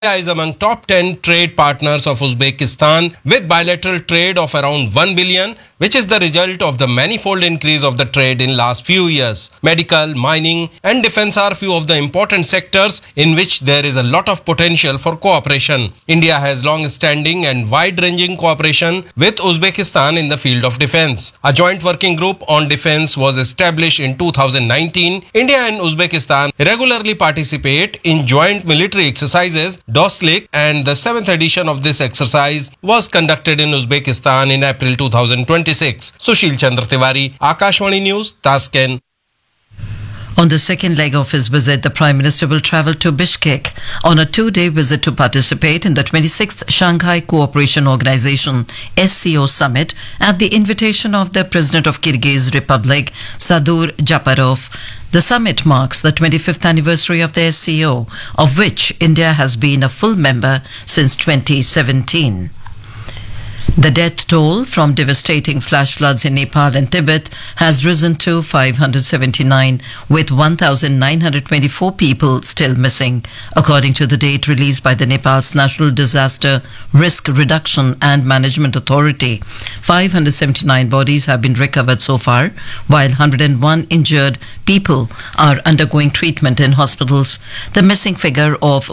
India is among top 10 trade partners of Uzbekistan with bilateral trade of around 1 billion, which is the result of the manifold increase of the trade in last few years. Medical, mining and defense are few of the important sectors in which there is a lot of potential for cooperation. India has long-standing and wide-ranging cooperation with Uzbekistan in the field of defense. A joint working group on defense was established in 2019. India and Uzbekistan regularly participate in joint military exercises Dostlik, and the 7th edition of this exercise was conducted in Uzbekistan in April 2026. Sushil Chandra Tiwari, Akashvani News, Tashkent. On the second leg of his visit, the Prime Minister will travel to Bishkek on a 2-day visit to participate in the 26th Shanghai Cooperation Organization SCO Summit at the invitation of the President of Kyrgyz Republic, Sadur Japarov. The summit marks the 25th anniversary of the SCO, of which India has been a full member since 2017. The death toll from devastating flash floods in Nepal and Tibet has risen to 579, with 1,924 people still missing, according to the date released by the Nepal's National Disaster Risk Reduction and Management Authority. 579 bodies have been recovered so far, while 101 injured people are undergoing treatment in hospitals. The missing figure of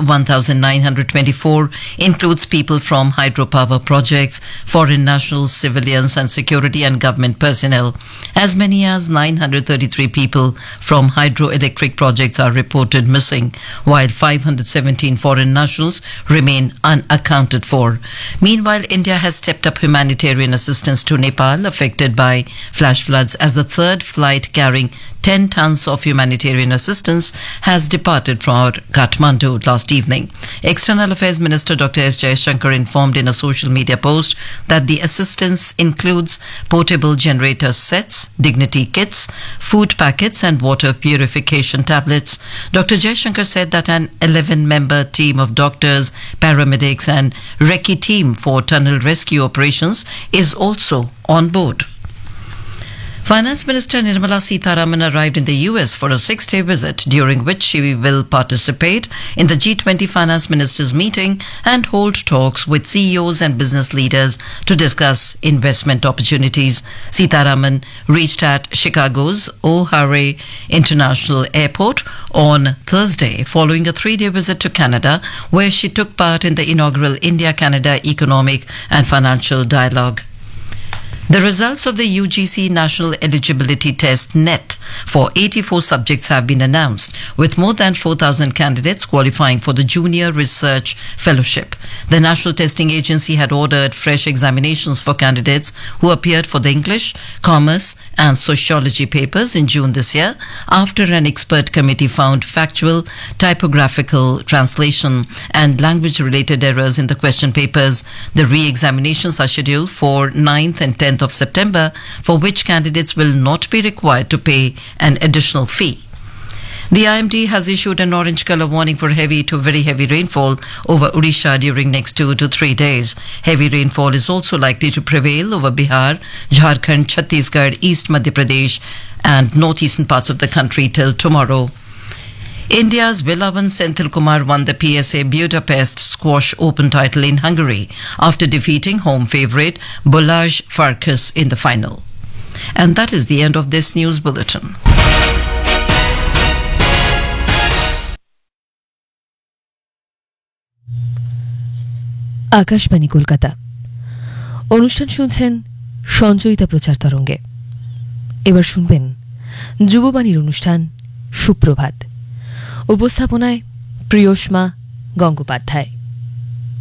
1,924 includes people from hydropower projects, foreign nationals, civilians and security and government personnel. As many as 933 people from hydroelectric projects are reported missing, while 517 foreign nationals remain unaccounted for. Meanwhile, India has stepped up humanitarian assistance to Nepal affected by flash floods as the third flight carrying 10 tons of humanitarian assistance has departed from Kathmandu last evening. External Affairs Minister Dr. S. Jaishankar informed in a social media post that the assistance includes portable generator sets, dignity kits, food packets and water purification tablets. Dr. Jaishankar said that an 11-member team of doctors, paramedics and recce team for tunnel rescue operations is also on board. Finance Minister Nirmala Sitharaman arrived in the US for a 6-day visit, during which she will participate in the G20 Finance Ministers meeting and hold talks with CEOs and business leaders to discuss investment opportunities. Sitharaman reached at Chicago's O'Hare International Airport on Thursday, following a 3-day visit to Canada, where she took part in the inaugural India-Canada Economic and Financial Dialogue. The results of the UGC National Eligibility Test NET for 84 subjects have been announced, with more than 4,000 candidates qualifying for the Junior Research Fellowship. The National Testing Agency had ordered fresh examinations for candidates who appeared for the English, Commerce and Sociology papers in June this year, after an expert committee found factual, typographical, translation and language-related errors in the question papers. The re-examinations are scheduled for 9th and 10th of September, for which candidates will not be required to pay an additional fee. The IMD has issued an orange color warning for heavy to very heavy rainfall over Odisha during next 2 to 3 days. Heavy rainfall is also likely to prevail over Bihar, Jharkhand, Chhattisgarh, East Madhya Pradesh and northeastern parts of the country till tomorrow. India's Vilavan Senthilkumar won the PSA Budapest Squash Open title in Hungary after defeating home favourite Balázs Farkas in the final. And that is the end of this news bulletin. Akashvani Kolkata. অনুষ্ঠান শুনছেন সঞ্চয়িতা প্রচার তরঙ্গে। এবার শুনবেন যুববাণীর অনুষ্ঠান সুপ্রভাত। উপস্থাপনায় প্রিয়ষ্মা গঙ্গোপাধ্যায়।